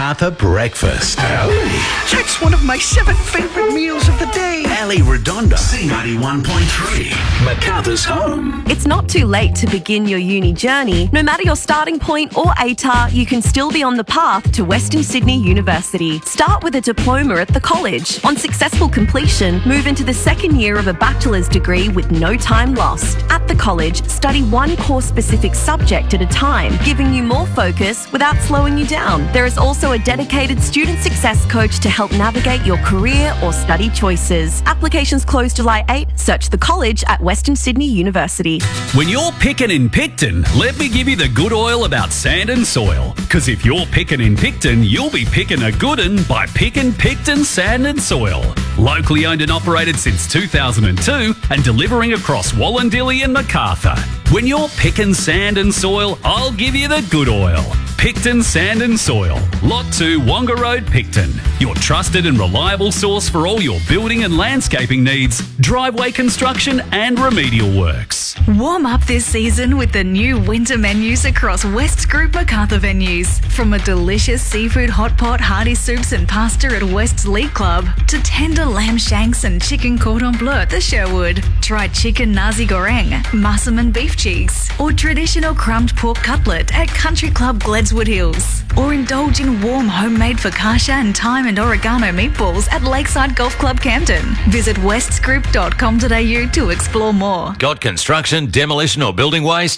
MacArthur breakfast. That's one of my 7 favourite meals of the day. Ali Redonda, C91.3, MacArthur's home. It's not too late to begin your uni journey. No matter your starting point or ATAR, you can still be on the path to Western Sydney University. Start with a diploma at the college. On successful completion, move into the second year of a bachelor's degree with no time lost. At the college, study one course-specific subject at a time, giving you more focus without slowing you down. There is also a dedicated student success coach to help navigate your career or study choices. Applications close July 8. Search the college at Western Sydney University. When you're picking in Picton, let me give you the good oil about sand and soil. Because if you're picking in Picton, you'll be picking a good un by picking Picton Sand and Soil. Locally owned and operated since 2002 and delivering across Wallandilly and MacArthur. When you're picking sand and soil, I'll give you the good oil. Picton Sand and Soil, Lot 2, Wonga Road, Picton. Your trusted and reliable source for all your building and landscaping needs, driveway construction and remedial works. Warm up this season with the new winter menus across West Group MacArthur venues. From a delicious seafood hot pot, hearty soups and pasta at West's League Club to tender lamb shanks and chicken cordon bleu at the Sherwood. Try chicken nasi goreng, massaman beef cheeks, or traditional crumbed pork cutlet at Country Club Gledswood Hills. Or indulge in warm homemade focaccia and thyme and oregano meatballs at Lakeside Golf Club Camden. Visit westsgroup.com.au to explore more. Got construction, demolition or building waste?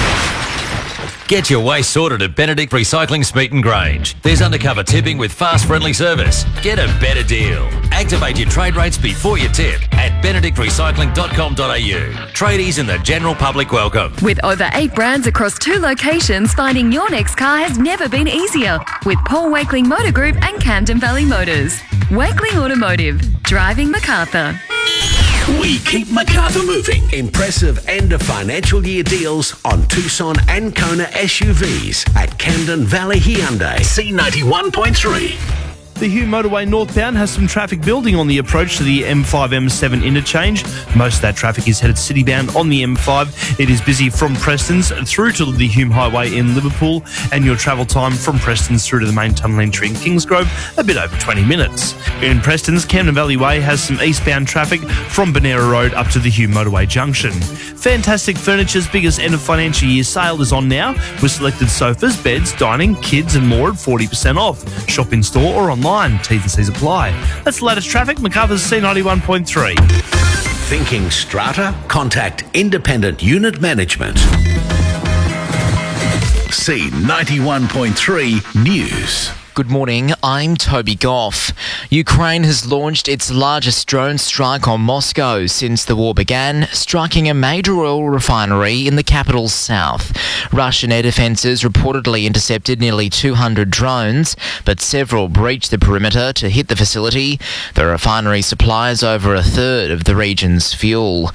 Get your waste sorted at Benedict Recycling Smeaton Grange. There's undercover tipping with fast friendly service. Get a better deal. Activate your trade rates before you tip at benedictrecycling.com.au. Tradies and the general public welcome. With over 8 brands across 2 locations, finding your next car has never been easier. With Paul Wakeling Motor Group and Camden Valley Motors. Wakeling Automotive. Driving MacArthur. We keep MacArthur moving. Impressive end of financial year deals on Tucson and Kona SUVs at Camden Valley Hyundai. C91.3. The Hume Motorway northbound has some traffic building on the approach to the M5-M7 interchange. Most of that traffic is headed citybound on the M5. It is busy from Prestons through to the Hume Highway in Liverpool, and your travel time from Prestons through to the main tunnel entry in Kingsgrove, a bit over 20 minutes. In Prestons, Camden Valley Way has some eastbound traffic from Bonera Road up to the Hume Motorway junction. Fantastic Furniture's biggest end of financial year sale is on now, with selected sofas, beds, dining, kids and more at 40% off. Shop in store or online. T's and C's apply. That's the latest traffic. MacArthur's C91.3. Thinking strata? Contact Independent Unit Management. C91.3 News. Good morning, I'm Toby Goff. Ukraine has launched its largest drone strike on Moscow since the war began, striking a major oil refinery in the capital's south. Russian air defences reportedly intercepted nearly 200 drones, but several breached the perimeter to hit the facility. The refinery supplies over a third of the region's fuel.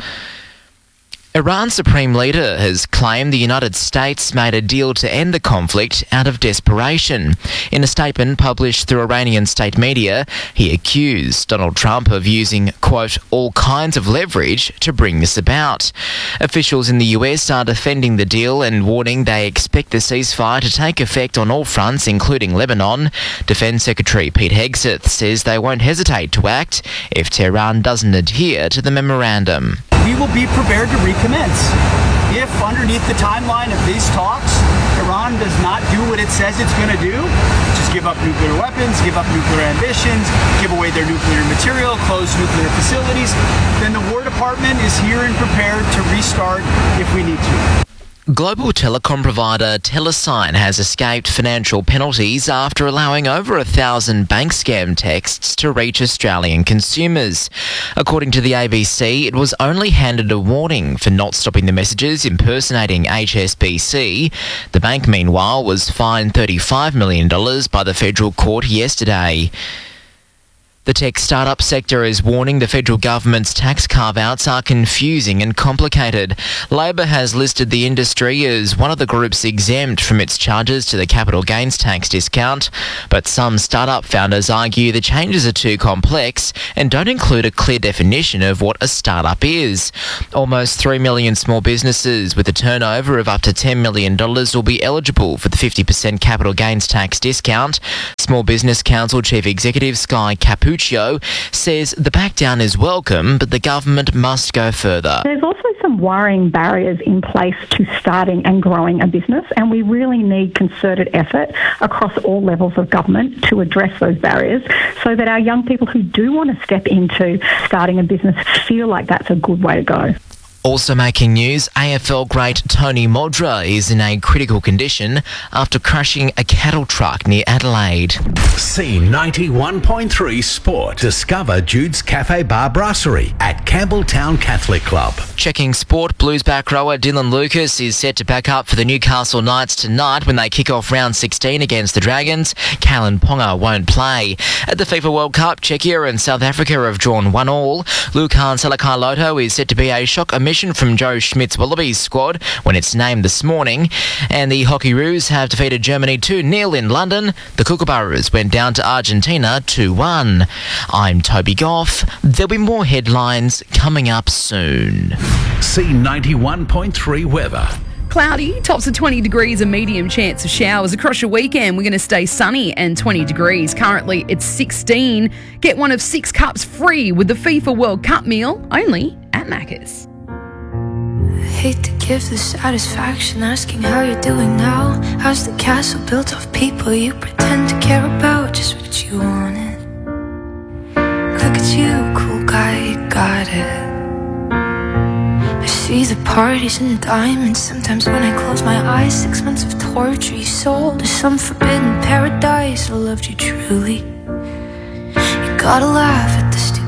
Iran's supreme leader has claimed the United States made a deal to end the conflict out of desperation. In a statement published through Iranian state media, he accused Donald Trump of using, quote, all kinds of leverage to bring this about. Officials in the US are defending the deal and warning they expect the ceasefire to take effect on all fronts, including Lebanon. Defense Secretary Pete Hegseth says they won't hesitate to act if Tehran doesn't adhere to the memorandum. We will be prepared to recommence. If underneath the timeline of these talks, Iran does not do what it says it's going to do, just give up nuclear weapons, give up nuclear ambitions, give away their nuclear material, close nuclear facilities, then the War Department is here and prepared to restart if we need to. Global telecom provider Telesign has escaped financial penalties after allowing over 1,000 bank scam texts to reach Australian consumers. According to the ABC, it was only handed a warning for not stopping the messages impersonating HSBC. The bank, meanwhile, was fined $35 million by the federal court yesterday. The tech startup sector is warning the federal government's tax carve-outs are confusing and complicated. Labor has listed the industry as one of the groups exempt from its charges to the capital gains tax discount, but some startup founders argue the changes are too complex and don't include a clear definition of what a startup is. Almost 3 million small businesses with a turnover of up to $10 million will be eligible for the 50% capital gains tax discount. Small Business Council Chief Executive Sky Capuccio says the backdown is welcome, but the government must go further. There's also some worrying barriers in place to starting and growing a business, and we really need concerted effort across all levels of government to address those barriers so that our young people who do want to step into starting a business feel like that's a good way to go. Also making news, AFL great Tony Modra is in a critical condition after crashing a cattle truck near Adelaide. C91.3 Sport. Discover Jude's Cafe Bar Brasserie at Campbelltown Catholic Club. Checking sport, Blues back rower Dylan Lucas is set to back up for the Newcastle Knights tonight when they kick off round 16 against the Dragons. Kalen Ponga won't play. At the FIFA World Cup, Czechia and South Africa have drawn 1-1. Lukan Salakaia-Loto is set to be a shock omission from Joe Schmidt's Wallabies squad when it's named this morning. And the Hockeyroos have defeated Germany 2-0 in London. The Kookaburras went down to Argentina 2-1. I'm Toby Goff. There'll be more headlines coming up soon. C91.3 weather. Cloudy, tops of 20 degrees, a medium chance of showers. Across your weekend, we're going to stay sunny and 20 degrees. Currently, it's 16. Get one of 6 cups free with the FIFA World Cup meal, only at Macca's. Hate to give the satisfaction asking how you're doing now. How's the castle built of people you pretend to care about? Just what you wanted. Look at you, cool guy, you got it. I see the parties and the diamonds. Sometimes when I close my eyes, 6 months of torture you sold to some forbidden paradise. I loved you truly. You gotta laugh at the